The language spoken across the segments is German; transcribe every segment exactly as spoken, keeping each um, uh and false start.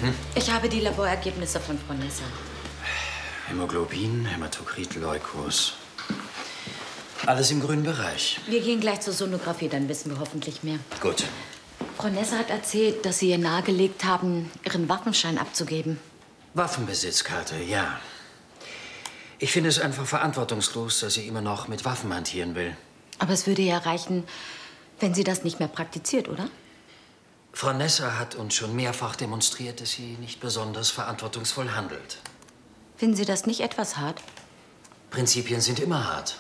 Hm? Ich habe die Laborergebnisse von Frau Nesser. Hämoglobin, Hämatokrit, Leukos. Alles im grünen Bereich. Wir gehen gleich zur Sonographie, dann wissen wir hoffentlich mehr. Gut. Frau Nesser hat erzählt, dass Sie ihr nahegelegt haben, Ihren Waffenschein abzugeben. Waffenbesitzkarte, ja. Ich finde es einfach verantwortungslos, dass sie immer noch mit Waffen hantieren will. Aber es würde ja reichen, wenn sie das nicht mehr praktiziert, oder? Frau Nesser hat uns schon mehrfach demonstriert, dass sie nicht besonders verantwortungsvoll handelt. Finden Sie das nicht etwas hart? Prinzipien sind immer hart.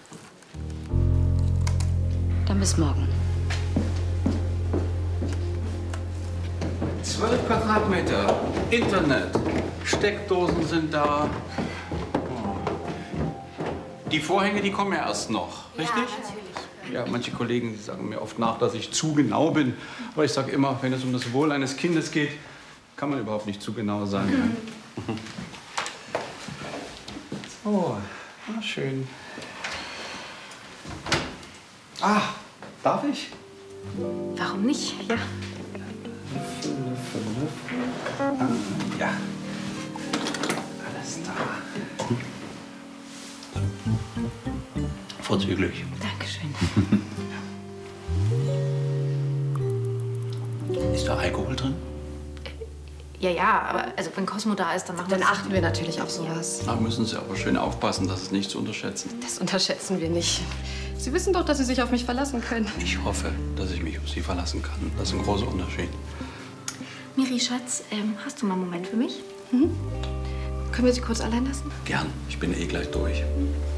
Dann bis morgen. Zwölf Quadratmeter, Internet, Steckdosen sind da. Oh. Die Vorhänge, die kommen ja erst noch, richtig? Ja, natürlich. Ja, manche Kollegen, die sagen mir oft nach, dass ich zu genau bin. Aber ich sage immer, wenn es um das Wohl eines Kindes geht, kann man überhaupt nicht zu genau sein. Mhm. Oh, ah, schön. Ah, darf ich? Warum nicht? Ja. Löffel, Löffel, Löffel. Ah, ja. Alles da. Vorzüglich. Dankeschön. Ist da Alkohol drin? Ja, ja, aber also wenn Cosmo da ist, dann machen wir Dann achten wir natürlich auf sowas. Da müssen Sie aber schön aufpassen, dass es nicht zu unterschätzen. Das unterschätzen wir nicht. Sie wissen doch, dass Sie sich auf mich verlassen können. Ich hoffe, dass ich mich auf Sie verlassen kann. Das ist ein großer Unterschied. Miri, Schatz, ähm, hast du mal einen Moment für mich? Mhm. Können wir Sie kurz allein lassen? Gern. Ich bin eh gleich durch.